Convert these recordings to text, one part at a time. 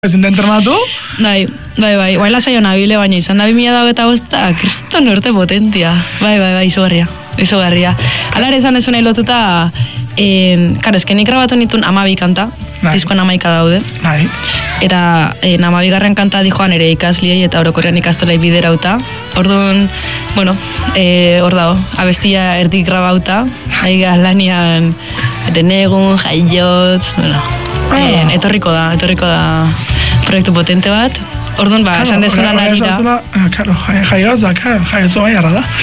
Ezin da entrenatu? Bai. Baila saio nabile, baina izan da 2025 kriston urte potentia. Bai, izugarria. Alare esan ez nahi lotuta, karo, eskenik grabatu nituen 12 kanta, diskoan 11 daude. Bai. Eta 12. kanta dijoan ere ikasliei eta orokorrean ikastolai biderauta. Orduan, hor dago, abestia erdik grabauta, aiga lanian erenegun, jaiot, etorriko da proiektu potente bat. Orduan, esan dezunan ari da. Claro, jaiotza bai arra da.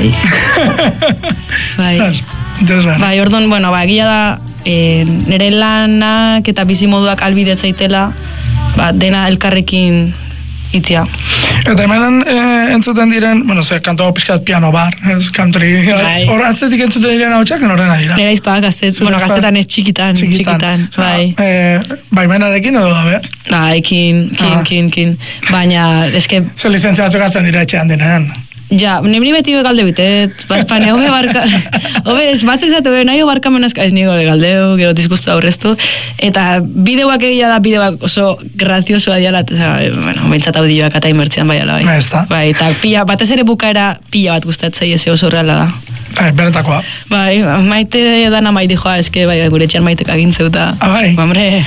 Bai, orduan, egia da, nire lanak eta bizimoduak albidetzaitela, dena elkarrekin itia. Eta hemen entzuten diren, kanto pixkat piano bar, country, hor atzetik entzuten diren hau txak, horrena dira. Nera izpak, gaztetan ez txikitan, bai. Baimenarekin edo gabe? Kin. Baina, eske... Zer lizentzia batzuk hartzen dira etxean denean? Ja, nibri beti galde bitet, Espania, batzuk zatu nahi barkamenazka, ez nigo galdeu, gero disgustu aurreztu, eta bideoak egia da, bideoak oso graziosoa diala, bentsat audioak eta imertzean baiala, bai. Bai, eta batez ere bukaera pila bat gustatzei, eze oso reala da. Beretakoa. Bai, maite dana maite joa, eske, gure etxean maitek agintzeuta. Bai. Hombre.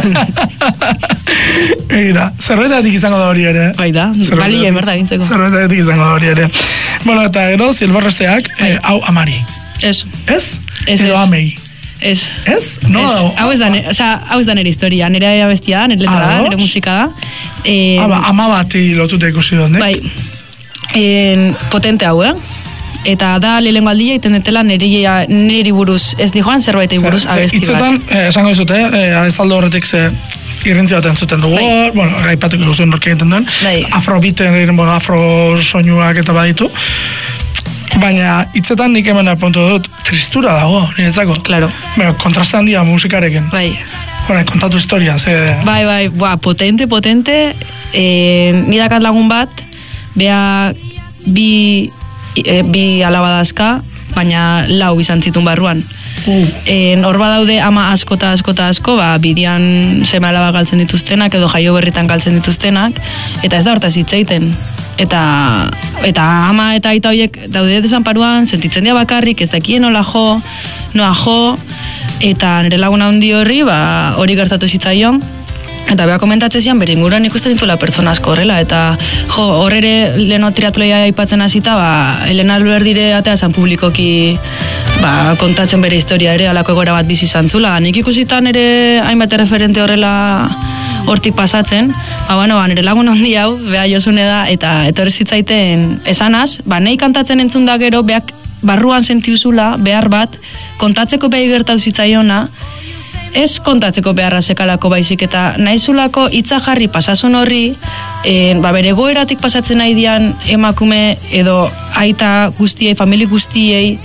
Egira, zerroetatik izango da hori ere. Bai da, balio emerta agintzeko. Zerroetatik izango da hori ere. Eta gero, zilborresteak, hau amari. Ez. Ez? Edo amei. Ez. Ez? No, hau ez da nire historia, nire abestia da, nire letra da, nire musika da. Ama bati lotuta ikusi donde? Bai. Potente hau, Eta da lehengo aldia iten detela niri buruz, ez dijoan zerbaitei buruz abesti bat. Itzetan, esango dizute, azaldo horretik ze irrintzia bat entzuten dugu, aipatuko guztuen norki egiten duen, afrobiten, afro soinuak eta baditu, baina hitzetan nik hemen apuntu dut, tristura dago, niretzako. Claro. Kontraste handia musikarekin. Bai. Kontatu historia, ze... Bai, potente, nidakat lagun bat, bea bi alaba dazka, baina lau izan zitun barruan. Hor badaude ama asko, bidian seme alaba galtzen dituztenak, edo jaio berritan galtzen dituztenak, eta ez da hortaz hitzeiten. Eta ama eta aita horiek daude desanparuan, sentitzen dira bakarrik, ez dakien noa jo, eta nire laguna handi hori gertatu zitzaion. Eta beha komentatzen zian, bere inguruan ikusten dituela pertsona asko horrela, eta horre leheno triatloia aipatzen hasita, Elena Alberdire atea zan publikoki kontatzen bere historia ere, alako egora bat bizi zantzula. Nik ikusitan ere hainbat referente horrela hortik pasatzen, nire lagun handi hau, beha Josune da, eta etorri zitzaiten esanaz, nahi kantatzen entzun da gero, beak barruan sentiuzula, behar bat, kontatzeko behi gertau zitzaiona, ez kontatzeko beharra sekalako baizik, eta nahizulako hitza jarri pasasun horri, bere goeratik pasatzen nahi dian emakume edo aita guztiei, famili guztiei,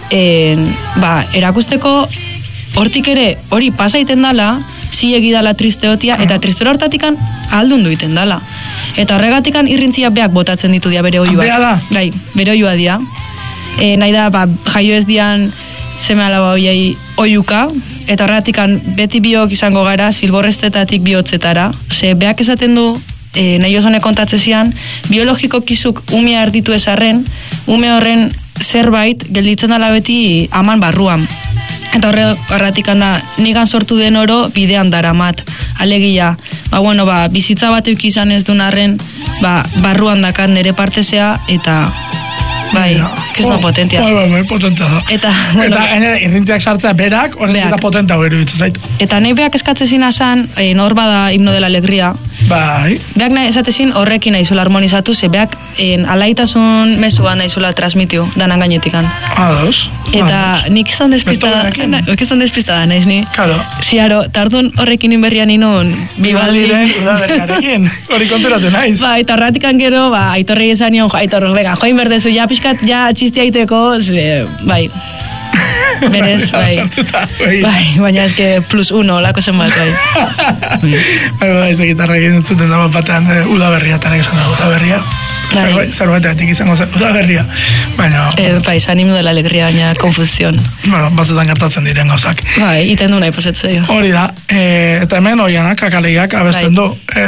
erakusteko hortik ere hori pasaiten dala, ziegi dala tristeotia, eta tristera hortatikan aldundu iten dala. Eta horregatikan irrintzia beak botatzen ditu dia bere oiua. Bea da? Bai, bere oiua dia. Nahi da, jaio ez dian seme alaba hoiei oiuka, eta horretikan beti biok izango gara zilborrestetatik bihotzetara. Ze beak esaten du, nahi osone kontatzezian, biologiko kizuk umea erditu ezarren, ume horren zerbait gelditzen dala beti aman barruan. Eta horretikan da, nigan sortu den oro bidean daramat. Alegia, bizitza bat euk izan ez duen arren, barruan dakat nire partezea, eta... krisna potentia. Bai, potentia da. Eta irrintziak sartzea berak, horretik eta potentia hori ditzen zaitu. Eta nahi beak eskatzezin asan, hor bada himno de la alegría. Bai. Beak nahi esatezin horrekin nahizula harmonizatu, ze beak alaitasun mesuan nahizula transmitiu, danan gainetikan. Ados. Eta nik izan despistada nahiz ni. Claro. Ziaro, tardun horrekin inberrian inun, bibaldiren, udabergarekin. Hori konturatu naiz. Eta horretikan gero, aitorrei esan nion, aitor, join berdezu, ja pixkat, ja txisti aiteko, bai. Berez, bai. Baina eske +1, lako zenbat, bai. Bai, ez gitarra egin zuten dago batean udaberria, tanek esan da udaberria. Zerbaitetik izango zen udaberria. Baina... Bai, ánimo de la alegría, baina konfuzion. Bueno, batzutan gertatzen diren gauzak. Bai, iten du nahi pasetzea. Hori da, eta hemen oianak, akaleiak abesten du.